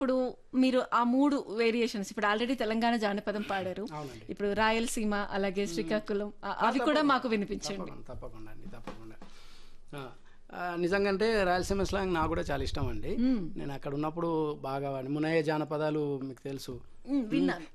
ఇప్పుడు మీరు ఆ 3 వేరియేషన్స్ ఇప్పుడు ఆల్రెడీ తెలంగాణ జానపదం పాడారు, అవునండి. ఇప్పుడు రాయలసీమ అలాగే శ్రీకాకుళం అవి కూడా మాకు వినిపించండి. తప్పకుండా అండి, తప్పకుండా. ఆ, నిజంగా రాయలసీమ స్లాంగ్ నాకు కూడా చాలా ఇష్టం అండి. నేను అక్కడ ఉన్నప్పుడు బాగా మునయ్య జానపదాలు మీకు తెలుసు. విన్నాను.